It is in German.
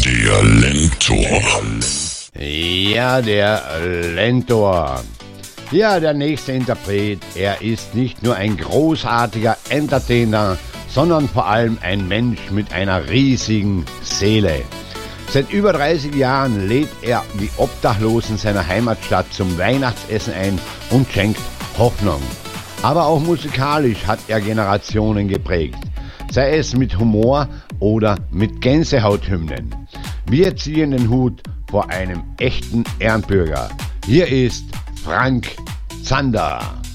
Der Lentor. Ja, der Lentor. Ja, der nächste Interpret, er ist nicht nur ein großartiger Entertainer, sondern vor allem ein Mensch mit einer riesigen Seele. Seit über 30 Jahren lädt er die Obdachlosen seiner Heimatstadt zum Weihnachtsessen ein und schenkt Hoffnung. Aber auch musikalisch hat er Generationen geprägt, sei es mit Humor oder mit Gänsehauthymnen. Wir ziehen den Hut vor einem echten Ehrenbürger. Hier ist Frank Zander.